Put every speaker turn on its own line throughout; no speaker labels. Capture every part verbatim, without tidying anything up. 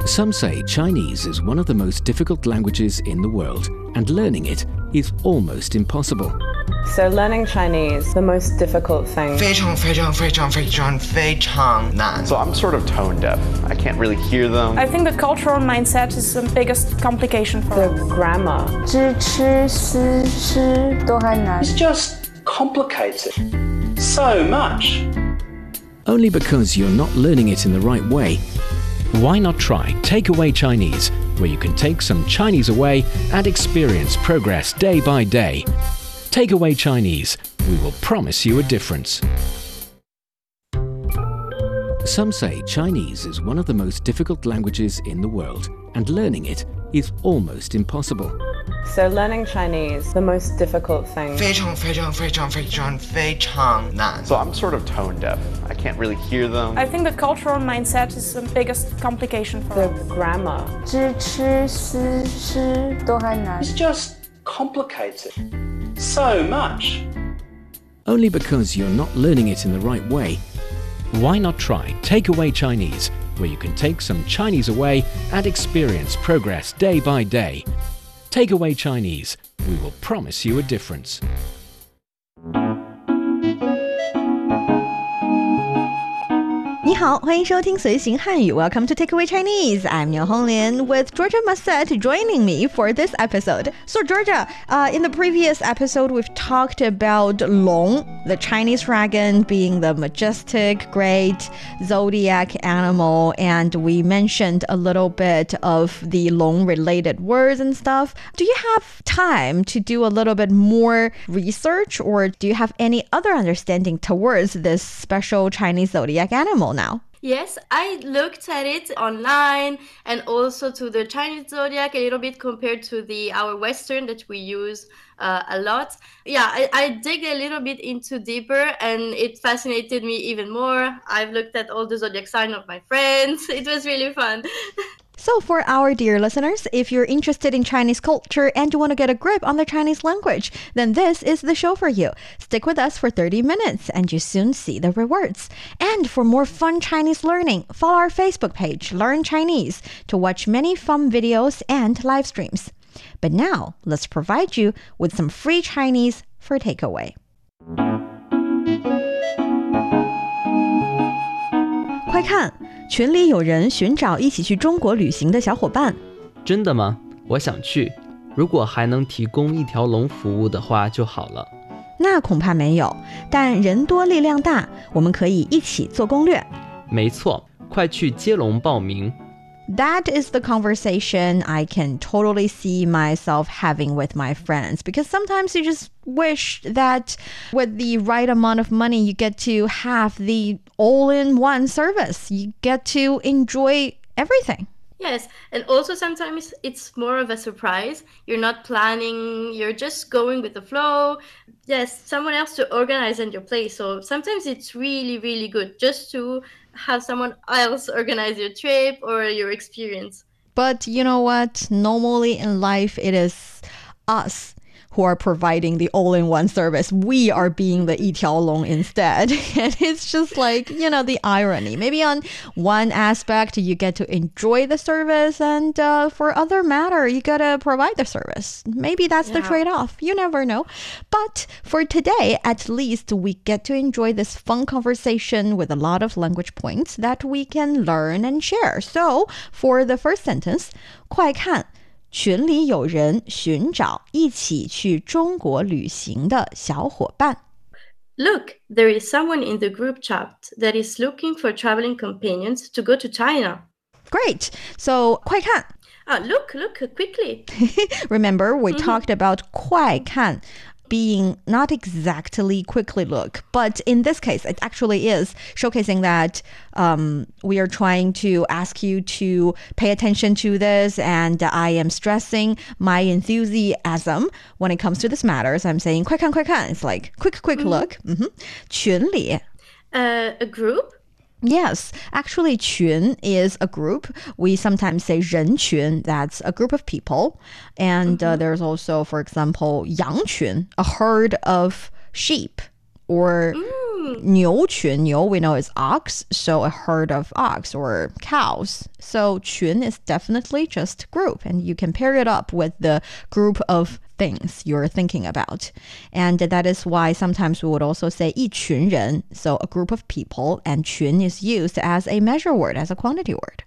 Some say Chinese is one of the most difficult languages in the world, and learning it is almost impossible.
So learning Chinese, the most difficult thing.
非常非常非常非常非常难.
So I'm sort of tone deaf. I can't really hear them.
I think the cultural mindset is the biggest complication for
The
us.
grammar.
知吃思吃都还难。
It's just complicated so much.
Only because you're not learning it in the right way. Why not try Takeaway Chinese, where you can take some Chinese away and experience progress day by day. Takeaway Chinese, we will promise you a difference. Some say Chinese is one of the most difficult languages in the world, and learning it is almost impossible.
So learning Chinese, the most difficult thing.
非常非常非常非常非常难.
So I'm sort of tone deaf. I can't really hear them.
I think the cultural mindset is the biggest complication for
The
us.
grammar.
知吃思吃都还难。
It's just complicated so much.
Only because you're not learning it in the right way. Why not try Takeaway Chinese, where you can take some Chinese away and experience progress day by day. Takeaway Chinese, we will promise you a difference.
你好，欢迎收听随行汉语 Welcome to Takeaway Chinese. I'm Niu Honglin with Georgia Massett joining me for this episode. So Georgia, uh, in the previous episode we've talked about Long, the Chinese dragon being the majestic, great zodiac animal, and we mentioned a little bit of the Long related words and stuff. Do you have time to do a little bit more research, or do you have any other understanding towards this special Chinese zodiac animal now?
Yes, I looked at it online and also to the Chinese zodiac a little bit compared to the our Western that we use uh, a lot. Yeah, I, I dig a little bit into deeper and it fascinated me even more. I've looked at all the zodiac signs of my friends. It was really fun.
So for our dear listeners, if you're interested in Chinese culture and you want to get a grip on the Chinese language, then this is the show for you. Stick with us for thirty minutes and you soon see the rewards. And for more fun Chinese learning, follow our Facebook page, Learn Chinese, to watch many fun videos and live streams. But now, let's provide you with some free Chinese for takeaway. 快看！群里有人寻找一起去中国旅行的小伙伴。
真的吗？我想去，如果还能提供一条龙服务的话就好了。
那恐怕没有，但人多力量大，我们可以一起做攻略。
没错，快去接龙报名。
That is the conversation I can totally see myself having with my friends, because sometimes you just wish that with the right amount of money, you get to have the all-in-one service. You get to enjoy everything.
Yes, and also sometimes it's more of a surprise. You're not planning, you're just going with the flow. Yes, someone else to organize in your place. So sometimes it's really, really good just to have someone else organize your trip or your experience.
But you know what? Normally in life, it is us who are providing the all-in-one service. We are being the 一条龙 instead. And it's just like, you know, the irony. Maybe on one aspect, you get to enjoy the service, and uh, for other matter, you gotta provide the service. Maybe that's yeah. the trade-off. You never know. But for today, at least we get to enjoy this fun conversation with a lot of language points that we can learn and share. So for the first sentence, 快看！群里有人寻找一起去中国旅行的小伙伴。
Look, there is someone in the group chat that is looking for traveling companions to go to China.
Great. So, 快看。
Ah, look, look, quickly.
Remember, we mm-hmm. talked about 快看 being not exactly quickly look, but in this case, it actually is showcasing that um, we are trying to ask you to pay attention to this, and I am stressing my enthusiasm when it comes to this matters. I'm saying 快看快看. It's like quick, quick mm-hmm. look. Mm-hmm. 群里.
Uh, a group?
Yes, actually 群 is a group. We sometimes say 人群, that's a group of people. And mm-hmm. uh, there's also, for example, 羊群, a herd of sheep. Or
mm, Mm.
牛群, 牛 we know is ox, so a herd of ox or cows. So 群 is definitely just group, and you can pair it up with the group of things you're thinking about. And that is why sometimes we would also say 一群人, so a group of people, and 群 is used as a measure word, as a quantity word.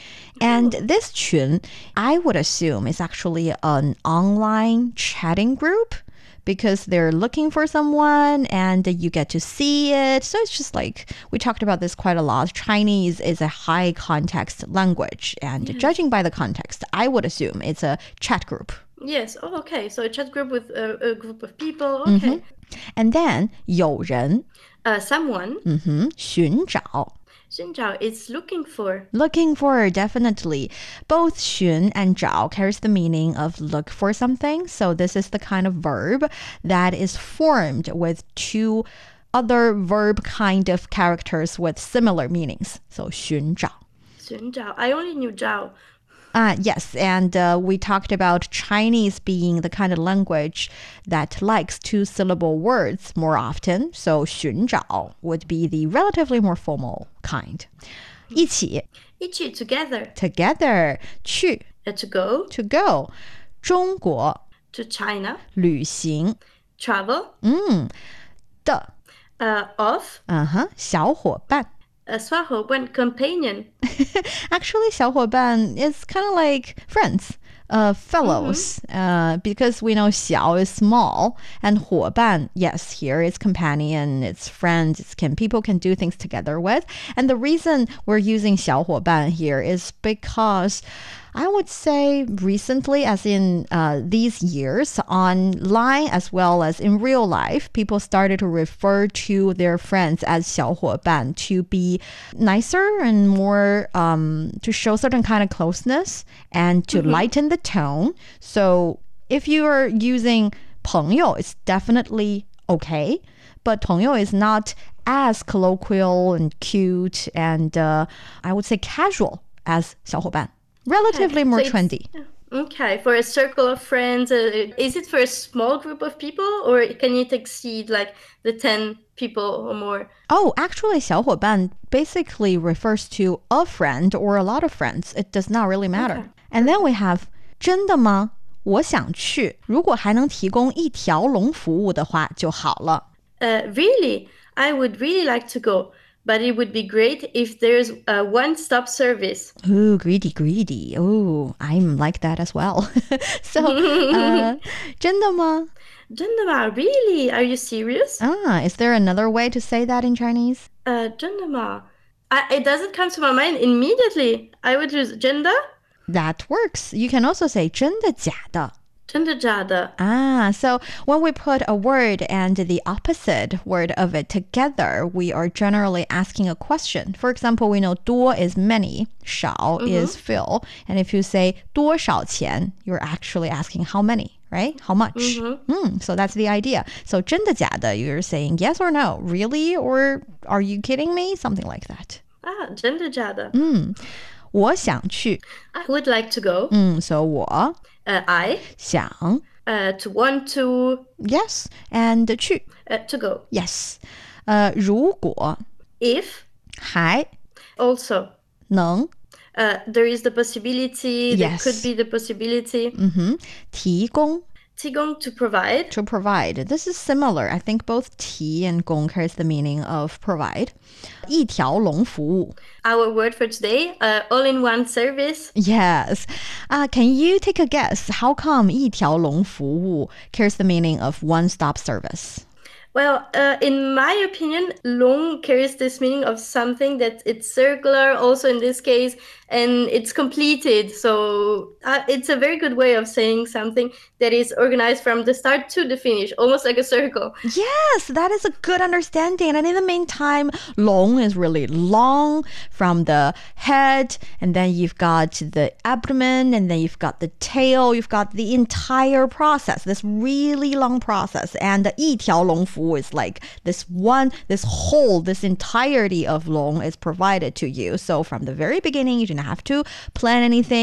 And this 群, I would assume, is actually an online chatting group because they're looking for someone and you get to see it. So it's just like, we talked about this quite a lot. Chinese is a high context language. And yes. judging by the context, I would assume it's a chat group.
Yes. Oh, okay. So a chat group with a, a group of people. Okay.
Mm-hmm. And then 有人.
Uh, someone.
Mm-hmm. 寻找.
寻找is looking for.
Looking for, definitely. Both 寻 and 找 carries the meaning of look for something. So this is the kind of verb that is formed with two other verb kind of characters with similar meanings. So 寻找.
寻找. I only knew 找.
Uh, yes, and uh, we talked about Chinese being the kind of language that likes two-syllable words more often. So 寻找 would be the relatively more formal kind. 一起.
一起 together.
Together. 去.
Uh, to go.
To go. 中国.
To China.
旅行.
Travel.
嗯. 的.
Uh, of.
Uh-huh. 小伙伴.
A 小伙伴 companion.
Actually, 小伙伴 is kind of like friends, uh, fellows, mm-hmm. uh, because we know 小 is small and 伙伴, yes, here it's companion, it's friends, it's can people can do things together with. And the reason we're using 小伙伴 here is because I would say recently, as in uh, these years, online as well as in real life, people started to refer to their friends as 小伙伴 to be nicer and more, um, to show certain kind of closeness and to mm-hmm. lighten the tone. So if you are using 朋友, it's definitely okay. But 朋友 is not as colloquial and cute and uh, I would say casual as 小伙伴. Relatively okay. more so trendy.
Okay, for a circle of friends, uh, is it for a small group of people or can it exceed like the ten people or more?
Oh, actually, 小伙伴 basically refers to a friend or a lot of friends. It does not really matter. Okay. And then we have 真的吗?我想去,如果还能提供一条龙服务的话就好了.
Uh, really? I would really like to go. But it would be great if there's a one-stop service.
Ooh, greedy, greedy. Ooh, I'm like that as well. So, uh, 真的吗?
真的吗? Really? Are you serious?
Ah, is there another way to say that in Chinese?
Uh, 真的吗? I, it doesn't come to my mind immediately. I would use 真的.
That works. You can also say 真的假的.
真的假的?
Ah, so when we put a word and the opposite word of it together, we are generally asking a question. For example, we know 多 is many, 少 mm-hmm. is few. And if you say 多少钱, you're actually asking how many, right? How much?
Mm-hmm.
Mm, so that's the idea. So 真的假的, you're saying yes or no, really? Or are you kidding me? Something like that.
Ah, 真的假的?
Mm. 我想去.
I would like to go.
Mm, so 我.
Uh, I
想
uh, to want to
yes and 去
uh, to go
yes 呃如果
if
还
also
能
uh, there is the possibility
yes.
there could be the possibility
mm-hmm. 提供
提供 to provide
to provide. This is similar. I think both 提 and 供 carries the meaning of provide. 一条龙服务
our word for today, uh, all-in-one service.
Yes. Uh, can you take a guess? How come 一条龙服务 carries the meaning of one-stop service?
Well, uh, in my opinion, long carries this meaning of something that it's circular, also in this case, and it's completed. So uh, it's a very good way of saying something that is organized from the start to the finish, almost like a circle.
Yes, that is a good understanding. And in the meantime, long is really long from the head, and then you've got the abdomen, and then you've got the tail, you've got the entire process, this really long process. And the 一条龙服务 is like this one, this whole, this entirety of long is provided to you. So from the very beginning, you didn't have to plan anything.